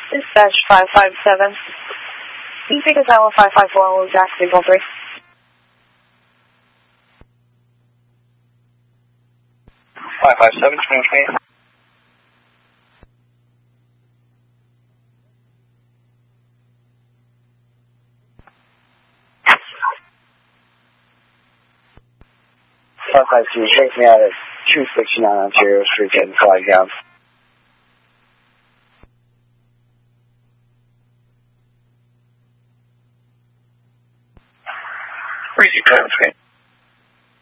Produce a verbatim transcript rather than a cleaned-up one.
Dispatch five five seven. Can you take a tower five five four will Jack three four three? five five seven, twenty twenty. five five two, take me out at two sixty-nine Ontario Street, getting flag down.